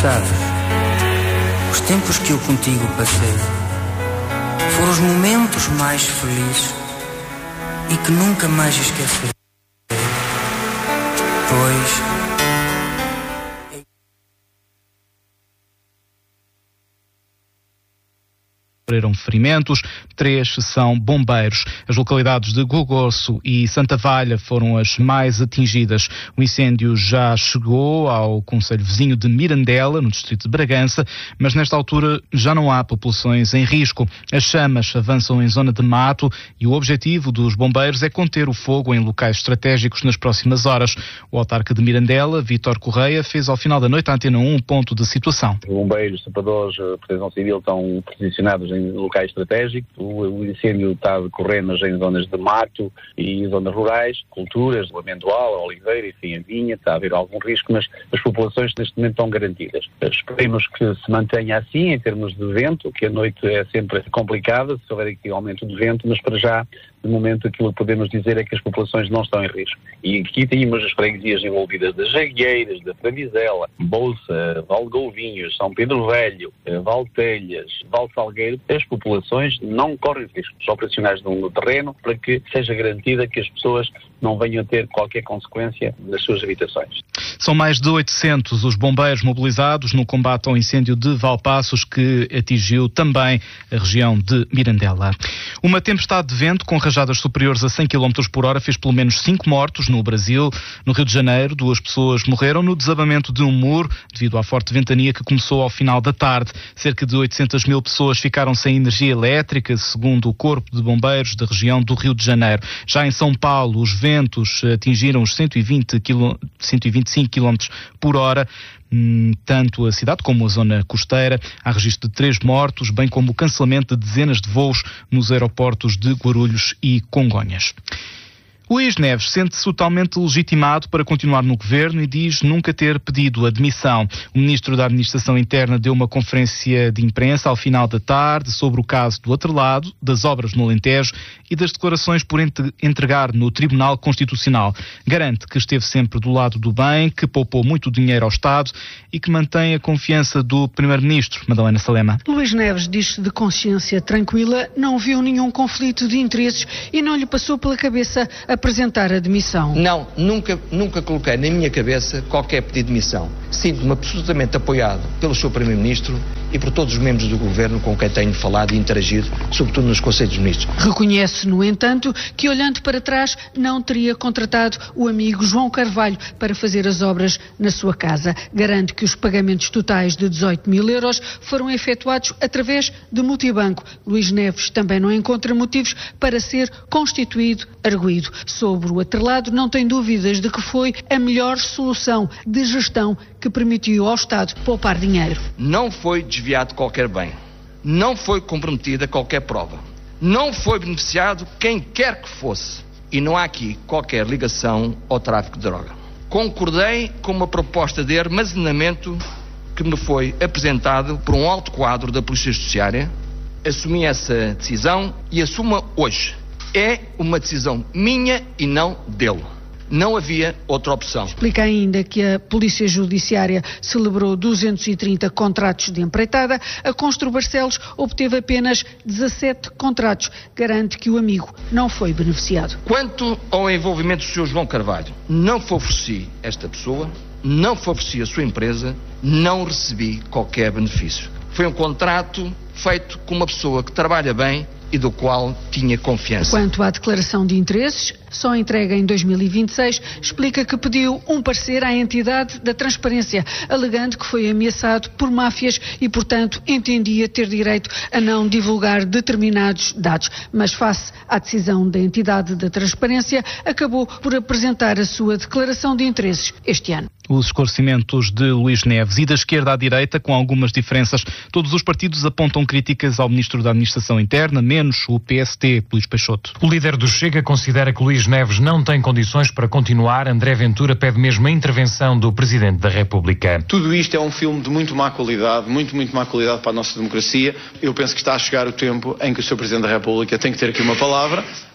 Sabes, os tempos que eu contigo passei foram os momentos mais felizes e que nunca mais esquecerei. Pois sofreram ferimentos, 3 são bombeiros. As localidades de Gogoço e Santa Valha foram as mais atingidas. O incêndio já chegou ao concelho vizinho de Mirandela, no distrito de Bragança, mas nesta altura já não há populações em risco. As chamas avançam em zona de mato e o objetivo dos bombeiros é conter o fogo em locais estratégicos nas próximas horas. O autarca de Mirandela, Vítor Correia, fez ao final da noite à Antena 1 um ponto de situação. Os bombeiros, sapadores, proteção civil estão posicionados em locais estratégicos. O incêndio está a decorrer nas zonas de mato e zonas rurais, culturas, o amendoal, a oliveira, enfim, a vinha, está a haver algum risco, mas as populações neste momento estão garantidas. Esperemos que se mantenha assim em termos de vento, que a noite é sempre complicada, se houver aqui aumento de vento, mas para já, de momento, aquilo que podemos dizer é que as populações não estão em risco. E aqui temos as freguesias envolvidas das Jagueiras, da Fravizela, Bolsa, Val de Golvinhos, São Pedro Velho, Valtelhas, Val Salgueiro. As populações não correm risco. Os operacionais no terreno para que seja garantida que as pessoas não venham a ter qualquer consequência nas suas habitações. São mais de 800 os bombeiros mobilizados no combate ao incêndio de Valpaços, que atingiu também a região de Mirandela. Uma tempestade de vento com rajadas superiores a 100 km por hora fez pelo menos 5 mortos no Brasil. No Rio de Janeiro, 2 pessoas morreram no desabamento de um muro devido à forte ventania que começou ao final da tarde. Cerca de 800 mil pessoas ficaram sem energia elétrica, segundo o Corpo de Bombeiros da região do Rio de Janeiro. Já em São Paulo, os ventos atingiram os 125 km por hora, tanto a cidade como a zona costeira. Há registro de 3 mortos, bem como o cancelamento de dezenas de voos nos aeroportos de Guarulhos e Congonhas. Luís Neves sente-se totalmente legitimado para continuar no governo e diz nunca ter pedido admissão. O ministro da Administração Interna deu uma conferência de imprensa ao final da tarde sobre o caso do atrelado, das obras no Alentejo e das declarações por entregar no Tribunal Constitucional. Garante que esteve sempre do lado do bem, que poupou muito dinheiro ao Estado e que mantém a confiança do Primeiro-Ministro. Madalena Salema. Luís Neves diz-se de consciência tranquila, não viu nenhum conflito de interesses e não lhe passou pela cabeça apresentar a demissão. Não, nunca coloquei na minha cabeça qualquer pedido de demissão. Sinto-me absolutamente apoiado pelo Sr. Primeiro-Ministro e por todos os membros do Governo com quem tenho falado e interagido, sobretudo nos Conselhos de Ministros. Reconhece, no entanto, que olhando para trás não teria contratado o amigo João Carvalho para fazer as obras na sua casa. Garante que os pagamentos totais de 18 mil euros foram efetuados através de multibanco. Luís Neves também não encontra motivos para ser constituído arguido. Sobre o atrelado, não tem dúvidas de que foi a melhor solução de gestão que permitiu ao Estado poupar dinheiro. Não foi desviado qualquer bem, não foi comprometida qualquer prova, não foi beneficiado quem quer que fosse e não há aqui qualquer ligação ao tráfico de droga. Concordei com uma proposta de armazenamento que me foi apresentado por um alto quadro da Polícia Judiciária, assumi essa decisão e assumo hoje. É uma decisão minha e não dele. Não havia outra opção. Explica ainda que a Polícia Judiciária celebrou 230 contratos de empreitada. A Constru Barcelos obteve apenas 17 contratos. Garante que o amigo não foi beneficiado. Quanto ao envolvimento do Sr. João Carvalho, não favoreci esta pessoa, não favoreci a sua empresa, não recebi qualquer benefício. Foi um contrato feito com uma pessoa que trabalha bem e do qual tinha confiança. Quanto à declaração de interesses, só entrega em 2026, explica que pediu um parecer à entidade da Transparência, alegando que foi ameaçado por máfias e, portanto, entendia ter direito a não divulgar determinados dados. Mas, face à decisão da entidade da Transparência, acabou por apresentar a sua declaração de interesses este ano. Os esclarecimentos de Luís Neves e da esquerda à direita, com algumas diferenças. Todos os partidos apontam críticas ao Ministro da Administração Interna, menos o PST, Luís Peixoto. O líder do Chega considera que Luís Neves não tem condições para continuar. André Ventura pede mesmo a intervenção do Presidente da República. Tudo isto é um filme de muito má qualidade, muito má qualidade para a nossa democracia. Eu penso que está a chegar o tempo em que o Sr. Presidente da República tem que ter aqui uma palavra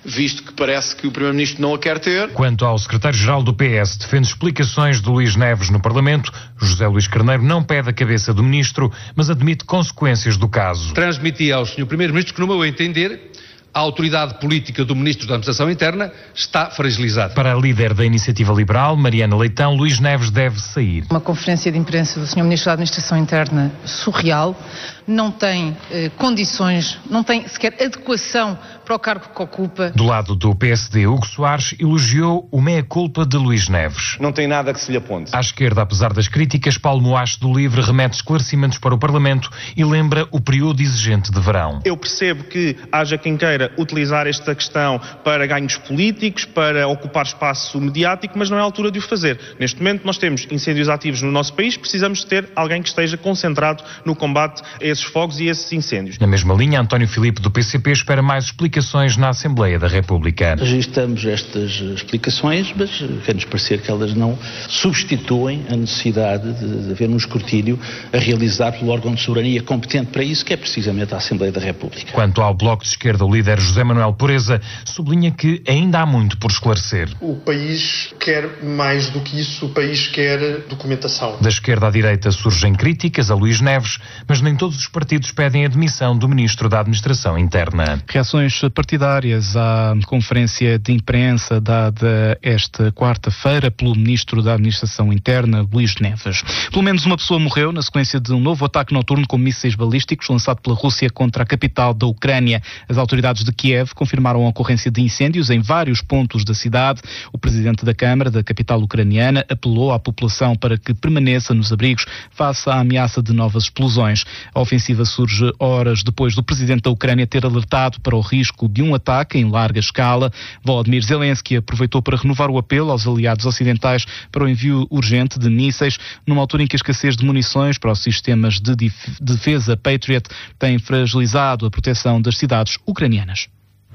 visto que parece que o Primeiro-Ministro não a quer ter. Quanto ao secretário-geral do PS, defende explicações de Luís Neves no Parlamento. José Luís Carneiro não pede a cabeça do ministro, mas admite consequências do caso. Transmiti ao Sr. Primeiro-Ministro que, no meu entender, a autoridade política do Ministro da Administração Interna está fragilizada. Para a líder da Iniciativa Liberal, Mariana Leitão, Luís Neves deve sair. Uma conferência de imprensa do Sr. Ministro da Administração Interna surreal, não tem condições, não tem sequer adequação para o cargo que ocupa. Do lado do PSD, Hugo Soares elogiou o meia-culpa de Luís Neves. Não tem nada que se lhe aponte. À esquerda, apesar das críticas, Paulo Moacho do Livre remete esclarecimentos para o Parlamento e lembra o período exigente de verão. Eu percebo que haja quem queira utilizar esta questão para ganhos políticos, para ocupar espaço mediático, mas não é a altura de o fazer. Neste momento nós temos incêndios ativos no nosso país, precisamos de ter alguém que esteja concentrado no combate a esses fogos e esses incêndios. Na mesma linha, António Filipe do PCP espera mais explicações na Assembleia da República. Registramos estas explicações, mas quer-nos parecer que elas não substituem a necessidade de haver um escrutínio a realizar pelo órgão de soberania competente para isso, que é precisamente a Assembleia da República. Quanto ao Bloco de Esquerda, o líder José Manuel Pureza sublinha que ainda há muito por esclarecer. O país quer mais do que isso, o país quer documentação. Da esquerda à direita surgem críticas a Luís Neves, mas nem todos os partidos pedem a demissão do Ministro da Administração Interna. Reações partidárias à conferência de imprensa dada esta quarta-feira pelo Ministro da Administração Interna, Luís Neves. Pelo menos uma pessoa morreu na sequência de um novo ataque noturno com mísseis balísticos lançado pela Rússia contra a capital da Ucrânia. As autoridades de Kiev confirmaram a ocorrência de incêndios em vários pontos da cidade. O presidente da Câmara da capital ucraniana apelou à população para que permaneça nos abrigos face à ameaça de novas explosões. A ofensiva surge horas depois do presidente da Ucrânia ter alertado para o risco de um ataque em larga escala. Volodymyr Zelensky aproveitou para renovar o apelo aos aliados ocidentais para o envio urgente de mísseis, numa altura em que a escassez de munições para os sistemas de defesa Patriot tem fragilizado a proteção das cidades ucranianas.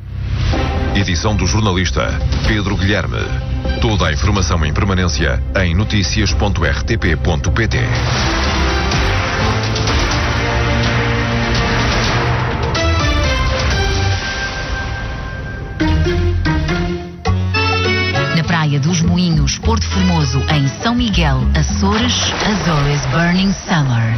Edição do jornalista Pedro Guilherme. Toda a informação em permanência em noticias.rtp.pt. Na Praia dos Moinhos, Porto Formoso, em São Miguel, Açores, Azores Burning Summer.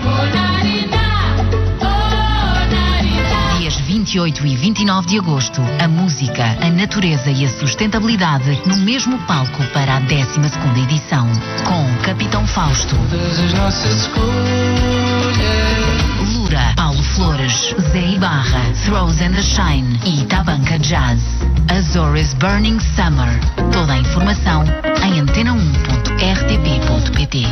28 e 29 de agosto, a música, a natureza e a sustentabilidade no mesmo palco para a 12ª edição, com Capitão Fausto, Lura, Paulo Flores, Zé Ibarra, Throws and the Shine e Tabanca Jazz. Azores Burning Summer. Toda a informação em antena1.rtp.pt.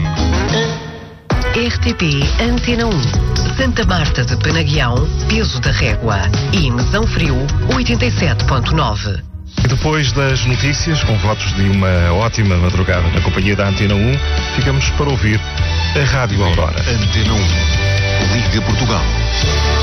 RTP Antena 1, Santa Marta de Penaguião, Peso da Régua e Mesão Frio 87.9. E depois das notícias, com votos de uma ótima madrugada na companhia da Antena 1, ficamos para ouvir a Rádio Aurora. Antena 1, Liga Portugal.